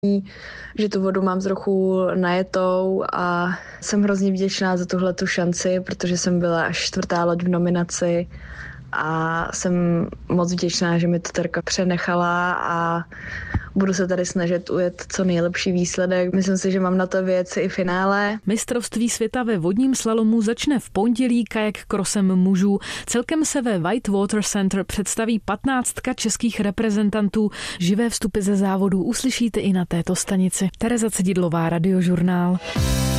že tu vodu mám trochu najetou a jsem hrozně vděčná za tuhletu šanci, protože jsem byla až 4. loď v nominaci a jsem moc vděčná, že mi to Terka přenechala a budu se tady snažit ujet co nejlepší výsledek. Myslím si, že mám na to věci i finále. Mistrovství světa ve vodním slalomu začne v pondělí kajak krosem mužů. Celkem se ve Whitewater Center představí 15 českých reprezentantů. Živé vstupy ze závodů uslyšíte i na této stanici. Tereza Cedidlová, Radiožurnál.